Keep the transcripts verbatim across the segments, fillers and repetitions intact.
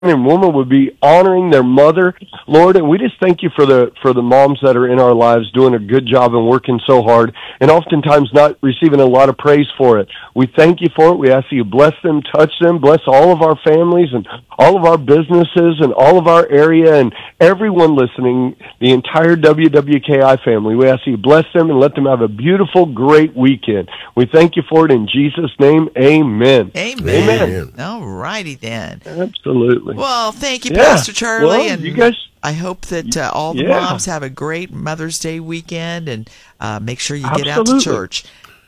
and woman would be honoring their mother, Lord. And we just thank you for the for the moms that are in our lives doing a good job and working so hard, and oftentimes not receiving a lot of praise for it. We thank you for it. We ask that you bless them, touch them, bless all of our families and all of our businesses and all of our area and everyone listening, the entire W W K I family. We ask that you bless them and let them have a beautiful, great weekend. We thank you for it in Jesus' name. Amen. Amen. Amen. All righty then. Absolutely. Well, thank you, Yeah. Pastor Charlie. Well, and you guys, I hope that uh, all the yeah. moms have a great Mother's Day weekend, and uh, make sure you Absolutely. get out to church.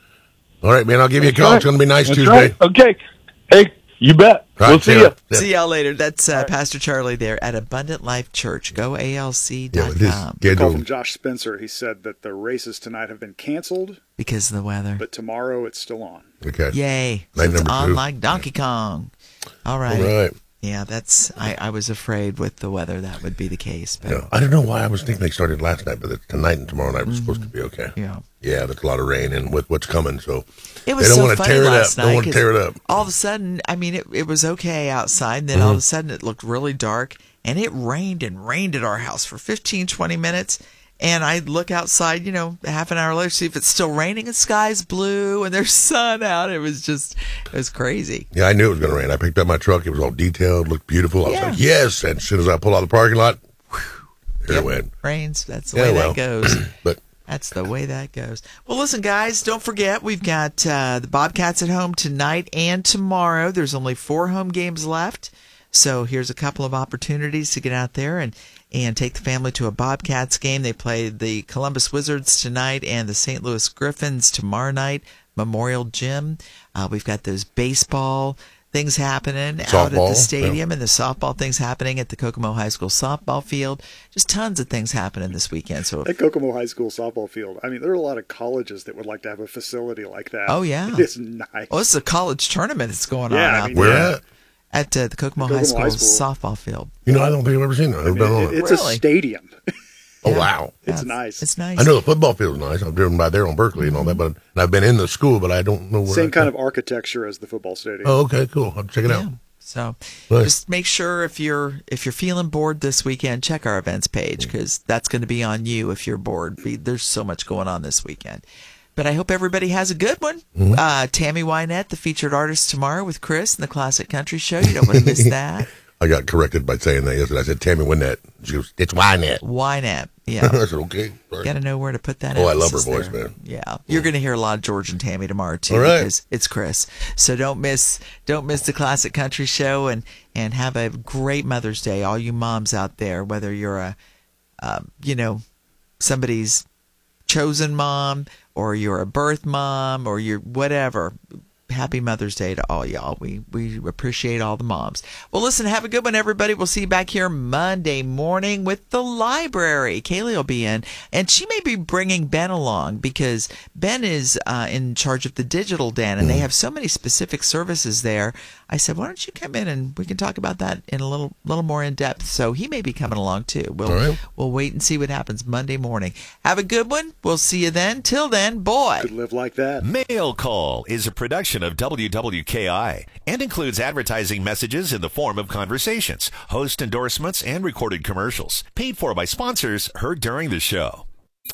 All right, man. I'll give you That's a call. right. It's going to be nice That's Tuesday. right. Okay. Hey, you bet. All right, we'll see see you. ya. Yeah. See y'all later. That's uh, Pastor Charlie there at Abundant Life Church. Go A L C Yeah, dot with his com. A call schedule. from Josh Spencer. He said that the races tonight have been canceled, Because of the weather. but tomorrow it's still on. Okay. Yay. Night It's number on two. like Donkey Kong. All right. All right. Yeah, that's. I, I was afraid with the weather that would be the case. But Yeah. I don't know why I was thinking they started last night, but it's tonight and tomorrow night was supposed to be okay. yeah. Yeah, there's a lot of rain and with what's coming, so It was they don't so want to funny tear it up. last Don't night want to 'cause tear it up. all of a sudden, I mean, it, it was okay outside, and then all of a sudden it looked really dark, and it rained and rained at our house for fifteen, twenty minutes. And I look outside, you know, half an hour later, see if it's still raining, and sky's blue, and there's sun out. It was just, it was crazy. Yeah, I knew it was going to rain. I picked up my truck. It was all detailed, looked beautiful. I was Yeah. like, yes. And as soon as I pulled out of the parking lot, whew, there Yep. it went. Rains. That's the Yeah, way well. that goes. But That's the way that goes. Well, listen, guys, don't forget, we've got uh, the Bobcats at home tonight and tomorrow. There's only four home games left. So here's a couple of opportunities to get out there and, and take the family to a Bobcats game. They play the Columbus Wizards tonight and the Saint Louis Griffins tomorrow night, Memorial Gym. Uh, we've got those baseball things happening out at Softball, the stadium, and the softball things happening at the Kokomo High School softball field. Just tons of things happening this weekend. So, At Kokomo High School softball field, I mean, there are a lot of colleges that would like to have a facility like that. Oh, yeah. It's nice. oh, this is a college tournament that's going Yeah, on I out mean, where there at? at uh, the Kokomo, Kokomo High, School High School. softball field. You know, I don't think I've ever seen that. I've never been on It- it. it's Really? a stadium. Oh, Yeah. wow. It's Yeah, nice. It's nice. I know the football field's nice. I've driven by there on Berkeley and all that, but and I've been in the school, but I don't know where. Same I- kind of architecture as the football stadium. Oh, okay, cool. I'll check it out. Yeah. So Nice. just make sure if you're if you're feeling bored this weekend, check our events page because that's going to be on you if you're bored. There's so much going on this weekend. But I hope everybody has a good one. Mm-hmm. Uh, Tammy Wynette, the featured artist tomorrow with Chris in the Classic Country Show. You don't want to miss that. I got corrected by saying that yesterday. I said, Tammy Wynette. She goes, it's Wynette. Wynette. Yeah. I said, okay. Sorry. Got to know where to put that. Oh, I love her emphasis voice, there. man. Yeah, you're going to hear a lot of George and Tammy tomorrow too, All right. because it's Chris. So don't miss, don't miss the Classic Country Show, and and have a great Mother's Day, all you moms out there. Whether you're a, uh, you know, somebody's chosen mom, or you're a birth mom, or you're whatever. Happy Mother's Day to all y'all. We we appreciate all the moms. Well, listen, have a good one, everybody. We'll see you back here Monday morning with the library. Kaylee will be in, and she may be bringing Ben along because Ben is uh, in charge of the digital den, and they have so many specific services there. I said, why don't you come in and we can talk about that in a little little more in depth. So he may be coming along too. We'll All right. we'll wait and see what happens Monday morning. Have a good one. We'll see you then. Till then, boy. Could live like that. Mail Call is a production of W W K I and includes advertising messages in the form of conversations, host endorsements, and recorded commercials. Paid for by sponsors heard during the show.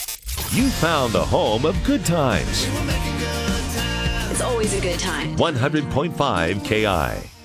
You found the home of good times. It's always a good time. one hundred point five K I.